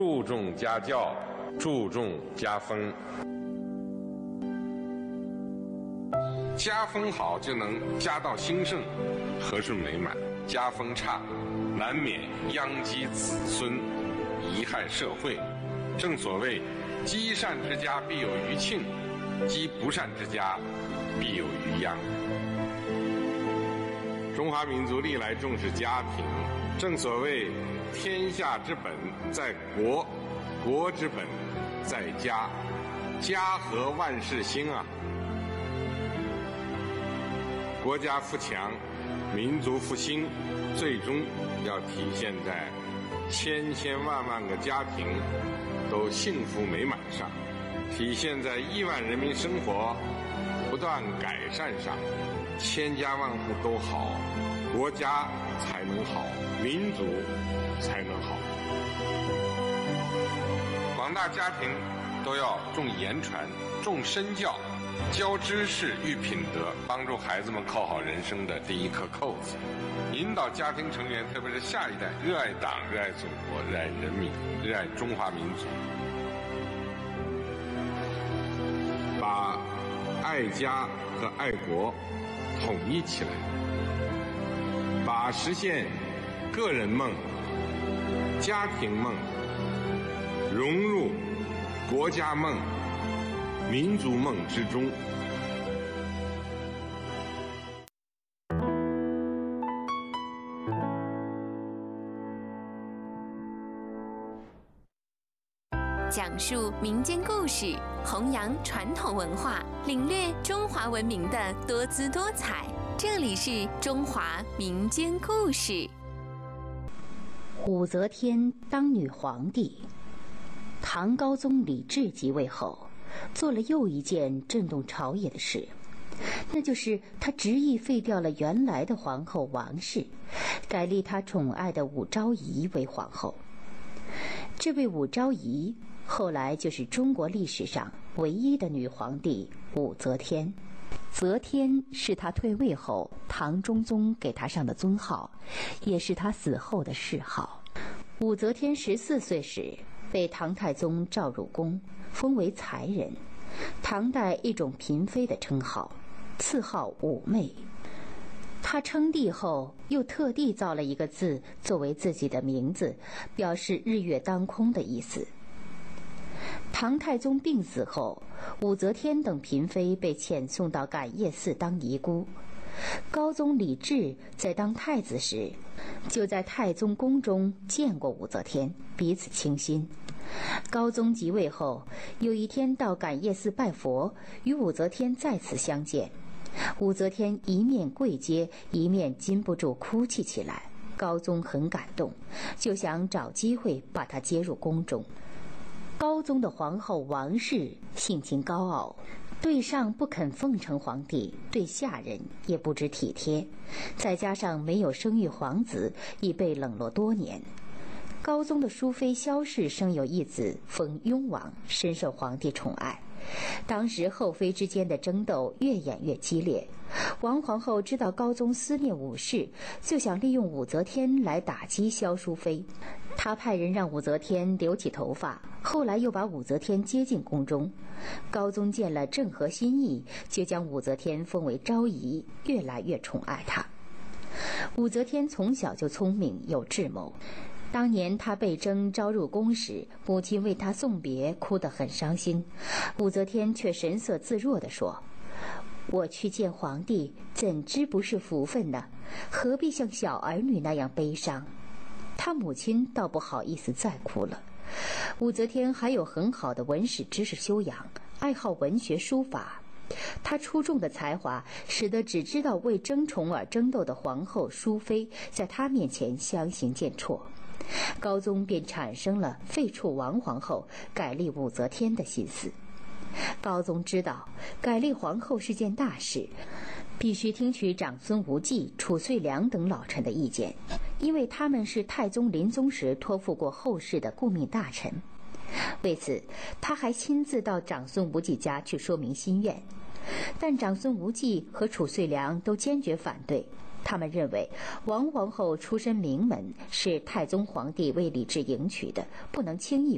注重家教，注重家风。家风好就能家道兴盛，和顺美满；家风差，难免殃及子孙，贻害社会。正所谓，积善之家必有余庆，积不善之家必有余殃。中华民族历来重视家庭，正所谓天下之本在国，国之本在家，家和万事兴啊！国家富强，民族复兴，最终要体现在千千万万个家庭都幸福美满上，体现在亿万人民生活不断改善上。千家万户都好，国家才能好，民族才能好。广大家庭都要重言传，重身教，教知识育品德，帮助孩子们扣好人生的第一颗扣子，引导家庭成员，特别是下一代，热爱党、热爱祖国、热爱人民、热爱中华民族，把爱家和爱国统一起来，把实现个人梦、家庭梦融入国家梦、民族梦之中。 讲述民间故事，弘扬传统文化，领略中华文明的多姿多彩。这里是中华民间故事。 武则天当女皇帝，唐高宗李治即位后，做了又一件震动朝野的事，那就是他执意废掉了原来的皇后王氏，改立他宠爱的武昭仪为皇后。这位武昭仪后来就是中国历史上唯一的女皇帝武则天。则天是她退位后唐中宗给她上的尊号，也是她死后的谥号。武则天14岁时被唐太宗召入宫，封为才人，唐代一种嫔妃的称号，赐号武媚。她称帝后，又特地造了一个字作为自己的名字，表示日月当空的意思。唐太宗病死后，武则天等嫔妃被遣送到感业寺当尼姑。高宗李治在当太子时，就在太宗宫中见过武则天，彼此倾心。高宗即位后，有一天到感业寺拜佛，与武则天再次相见。武则天一面跪接，一面禁不住哭泣起来。高宗很感动，就想找机会把她接入宫中。高宗的皇后王氏性情高傲，对上不肯奉承皇帝，对下人也不知体贴，再加上没有生育皇子，已被冷落多年。高宗的淑妃萧氏生有一子，封雍王，深受皇帝宠爱。当时后妃之间的争斗越演越激烈，王皇后知道高宗思念武氏，就想利用武则天来打击萧淑妃。她派人让武则天留起头发，后来又把武则天接进宫中。高宗见了正合心意，就将武则天封为昭仪，越来越宠爱她。武则天从小就聪明有智谋，当年她被征召入宫时，母亲为她送别，哭得很伤心。武则天却神色自若地说：“我去见皇帝，怎知不是福分呢？何必像小儿女那样悲伤？”她母亲倒不好意思再哭了。武则天还有很好的文史知识修养，爱好文学书法。她出众的才华使得只知道为争宠而争斗的皇后淑妃在她面前相形见绌。高宗便产生了废黜王皇后，改立武则天的心思。高宗知道改立皇后是件大事，必须听取长孙无忌、褚遂良等老臣的意见，因为他们是太宗临终时托付过后事的顾命大臣。为此，他还亲自到长孙无忌家去说明心愿，但长孙无忌和褚遂良都坚决反对。他们认为王皇后出身名门，是太宗皇帝为李治迎娶的，不能轻易